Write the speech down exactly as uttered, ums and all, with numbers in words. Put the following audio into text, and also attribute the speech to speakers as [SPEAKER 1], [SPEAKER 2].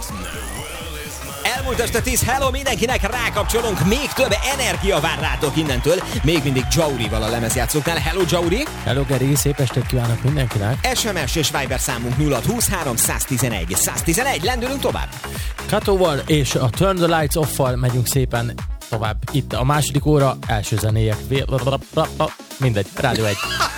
[SPEAKER 1] Elmúlt este tíz, hello mindenkinek, rákapcsolunk, még több energia vár rátok innentől, még mindig Jaurival a lemezjátszóknál. Hello Jauri!
[SPEAKER 2] Hello Geri, szép estét kívánok mindenkinek!
[SPEAKER 1] es em es és Viber számunk nulla húszhárom száztizenegy száztizenegy, lendülünk tovább!
[SPEAKER 2] Katóval és a Turn the Lights Off-val megyünk szépen tovább. Itt a második óra első zenéjek. Mindegy, Rádió egy.